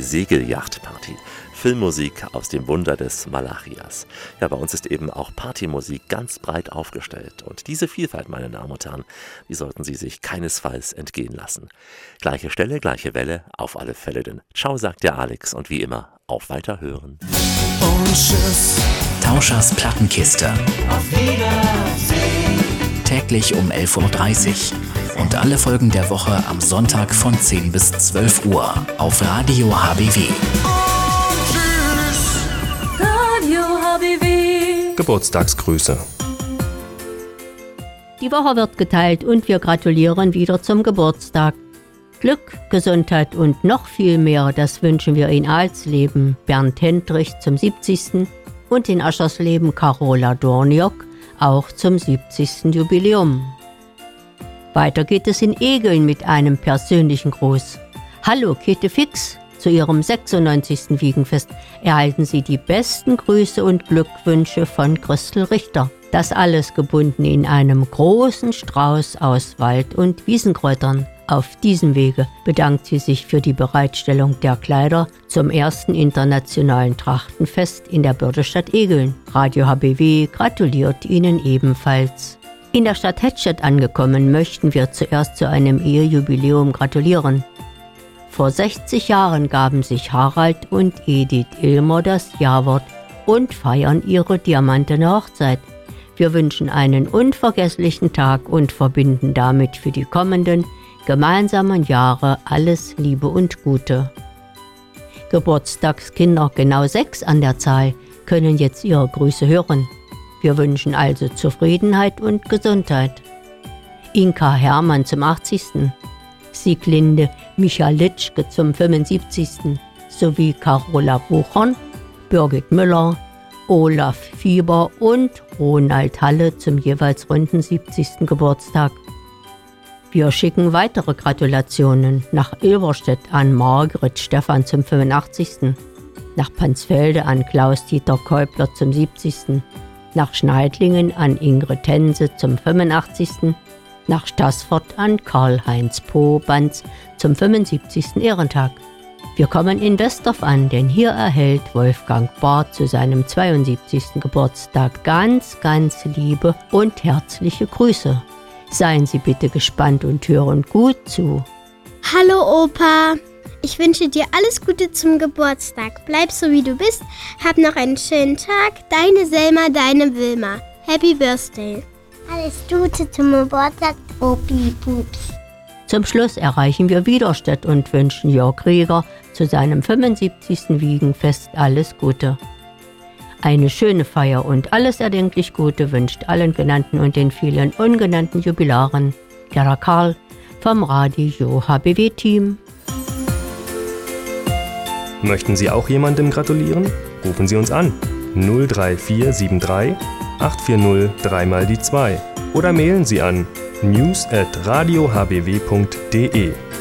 Segelyachtparty. Filmmusik aus dem Wunder des Malachias. Ja, bei uns ist eben auch Partymusik ganz breit aufgestellt. Und diese Vielfalt, meine Damen und Herren, die sollten Sie sich keinesfalls entgehen lassen. Gleiche Stelle, gleiche Welle, auf alle Fälle denn. Ciao, sagt der Alex und wie immer, auf Weiterhören. Und tschüss. Tauschers Plattenkiste. Auf Wiedersehen. Täglich um 11.30 Uhr. Und alle Folgen der Woche am Sonntag von 10 bis 12 Uhr auf Radio HBW. Geburtstagsgrüße. Die Woche wird geteilt und wir gratulieren wieder zum Geburtstag. Glück, Gesundheit und noch viel mehr, das wünschen wir in Alsleben Bernd Hendrich zum 70. und in Aschersleben Carola Dorniok auch zum 70. Jubiläum. Weiter geht es in Egeln mit einem persönlichen Gruß. Hallo Käthe Fix! Zu ihrem 96. Wiegenfest erhalten Sie die besten Grüße und Glückwünsche von Christel Richter. Das alles gebunden in einem großen Strauß aus Wald- und Wiesenkräutern. Auf diesem Wege bedankt sie sich für die Bereitstellung der Kleider zum ersten internationalen Trachtenfest in der Bürdestadt Egeln. Radio HBW gratuliert Ihnen ebenfalls. In der Stadt Hettstedt angekommen, möchten wir zuerst zu einem Ehejubiläum gratulieren. Vor 60 Jahren gaben sich Harald und Edith Ilmer das Ja-Wort und feiern ihre diamantene Hochzeit. Wir wünschen einen unvergesslichen Tag und verbinden damit für die kommenden gemeinsamen Jahre alles Liebe und Gute. Geburtstagskinder, genau 6 an der Zahl, können jetzt ihre Grüße hören. Wir wünschen also Zufriedenheit und Gesundheit. Inka Hermann zum 80. Sieglinde Michalitschke zum 75. sowie Carola Buchern, Birgit Müller, Olaf Fieber und Ronald Halle zum jeweils runden 70. Geburtstag. Wir schicken weitere Gratulationen nach Ilverstedt an Margret Stephan zum 85., nach Pansfelde an Klaus-Dieter Käubler zum 70., nach Schneidlingen an Ingrid Tense zum 85., nach Staßfurt an Karl-Heinz Pobanz zum 75. Ehrentag. Wir kommen in Westorf an, denn hier erhält Wolfgang Barth zu seinem 72. Geburtstag ganz, ganz liebe und herzliche Grüße. Seien Sie bitte gespannt und hören gut zu. Hallo Opa, ich wünsche dir alles Gute zum Geburtstag. Bleib so wie du bist, hab noch einen schönen Tag. Deine Selma, deine Wilma. Happy Birthday. Alles Gute zum Geburtstag, Opi Pups. Zum Schluss erreichen wir Widerstedt und wünschen Jörg Rieger zu seinem 75. Wiegenfest alles Gute. Eine schöne Feier und alles erdenklich Gute wünscht allen Genannten und den vielen ungenannten Jubilaren Gerda Karl vom Radio HBW-Team. Möchten Sie auch jemandem gratulieren? Rufen Sie uns an. 03473 840 3 mal die 2 oder mailen Sie an news@radiohbw.de.